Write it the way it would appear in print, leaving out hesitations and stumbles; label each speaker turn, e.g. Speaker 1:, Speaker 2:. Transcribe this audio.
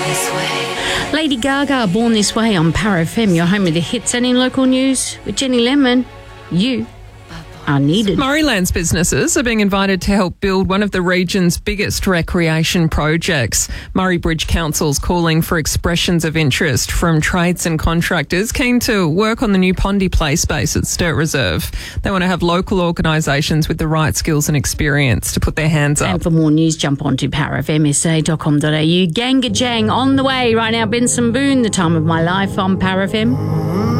Speaker 1: Lady Gaga, Born This Way on Power FM, your home of the hits. And in local news with Jenny Lemon, you are needed.
Speaker 2: Murrayland's businesses are being invited to help build one of the region's biggest recreation projects. Murray Bridge Council's calling for expressions of interest from trades and contractors keen to work on the new Pondy Play space at Sturt Reserve. They want to have local organisations with the right skills and experience to put their hands up.
Speaker 1: And for more news, jump on to powerfmsa.com.au. Ganga Jang on the way right now. Benson Boone, The Time of My Life on Power FM.